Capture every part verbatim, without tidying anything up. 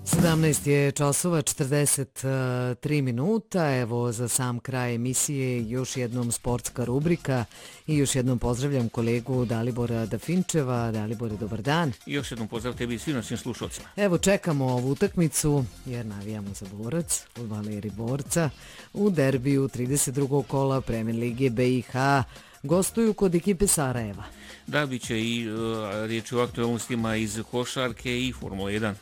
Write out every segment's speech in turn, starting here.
sedamnaest je časova četrdeset tri minuta, evo za sam kraj emisije još jednom sportska rubrika i još jednom pozdravljam kolegu Dalibora Dafinčeva. Dalibore, dobar dan. I još jednom pozdrav tebi i svim našim slušalcima. Evo čekamo ovu utakmicu jer navijamo za Borac, fudbaleri Borca, u derbiju trideset drugog kola Premijer Lige B i H. Gostuju kod ekipe Sarajeva. Da, bit će i uh, riječ o aktualnostima iz košarke i Formule jedan.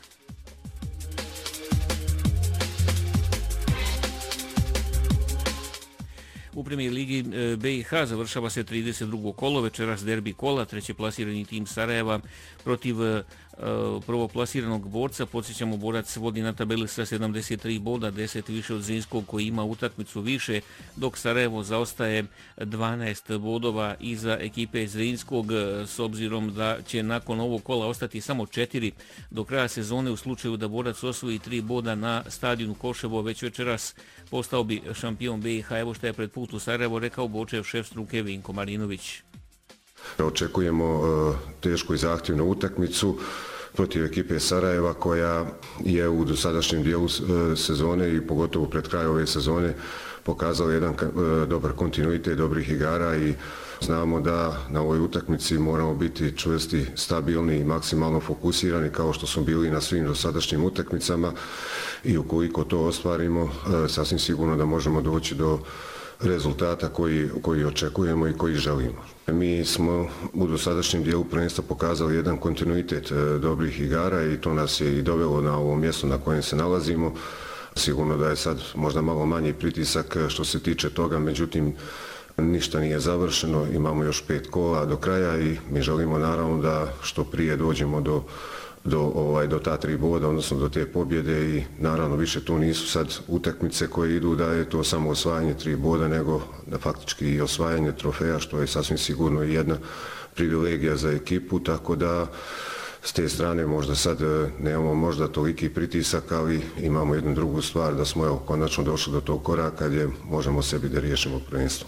U Premijer Ligi B i H završava se trideset drugo kolo, večeras derbi kola, treće plasirani tim Sarajeva protiv uh, prvoplasiranog Borca. Podsjećamo, Borac vodi na tabeli sa sedamdeset tri boda, deset više od Zrinskog koji ima utakmicu više, dok Sarajevo zaostaje dvanaest bodova iza ekipe Zrinskog, s obzirom da će nakon ovog kola ostati samo četiri do kraja sezone. U slučaju da Borac osvoji tri boda na stadionu Koševo već večeras postao bi šampion B i H. Evo što je pred put u Sarajevo rekao Bočev šef struke Vinko Marinović. Očekujemo uh, tešku i zahtjevnu utakmicu protiv ekipe Sarajeva koja je u dosadašnjem dijelu uh, sezone i pogotovo pred kraj ove sezone pokazala jedan uh, dobar kontinuitet dobrih igara i znamo da na ovoj utakmici moramo biti čvrsti, stabilni i maksimalno fokusirani kao što smo bili na svim dosadašnjim utakmicama i ukoliko to ostvarimo, uh, sasvim sigurno da možemo doći do rezultata koji, koji očekujemo i koji želimo. Mi smo u dosadašnjem dijelu prvenstva pokazali jedan kontinuitet e, dobrih igara i to nas je i dovelo na ovo mjesto na kojem se nalazimo. Sigurno da je sad možda malo manji pritisak što se tiče toga, međutim ništa nije završeno, imamo još pet kola do kraja i mi želimo naravno da što prije dođemo do do ovaj do ta tri boda, odnosno do te pobjede i naravno više tu nisu sad utakmice koje idu da je to samo osvajanje tri boda, nego da faktički i osvajanje trofeja, što je sasvim sigurno i jedna privilegija za ekipu, tako da s te strane možda sad nemamo možda toliki pritisak, ali imamo jednu drugu stvar, da smo evo konačno došli do tog koraka gdje možemo sebi da riješimo prvenstvo.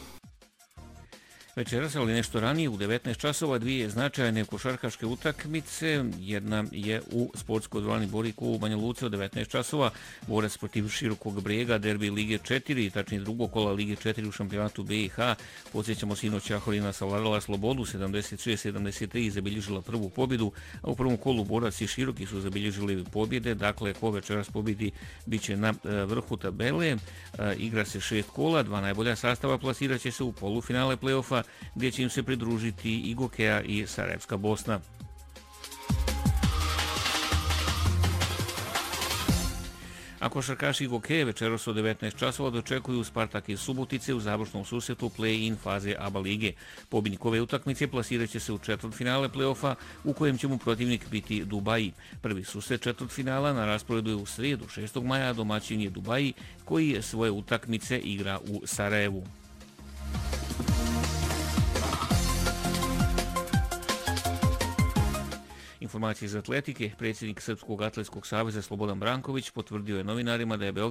Večeras, ali nešto ranije, u devetnaest časova dvije značajne košarkaške utakmice. Jedna je u sportskoj dvorani Boriku u Banja Luci od devetnaest časova. Borac protiv Širokog Brijega, derbi Lige četiri, tačnije drugo kola Lige četiri u šampionatu B i H. Podsjećamo, sinoć Ćahorina savladala Slobodu, sedamdeset šest sedamdeset tri, zabilježila prvu pobjedu, a u prvom kolu Borac i Široki su zabilježili pobjede. Dakle, ko večeras pobjedi bit će na vrhu tabele. Igra se šest kola, dva najbolja sastava plasirat će se u polufinale play-offa, gdje će im se pridružiti i Gokeja i Sarajevska Bosna. A košarkaši Gokeje večeras od devetnaest časova dočekuju Spartak iz Subotice u završnom susretu play-in faze A B A lige. Pobjednik ove utakmice plasirat će se u četvrtfinale play-offa u kojem će mu protivnik biti Dubaji. Prvi susret četvrtfinala na rasporedu je u srijedu šestog maja, domaćin je Dubaji koji svoje utakmice igra u Sarajevu. Informacije iz atletike. Predsjednik Srpskog atletskog saveza Slobodan Branković potvrdio je novinarima da je Beograd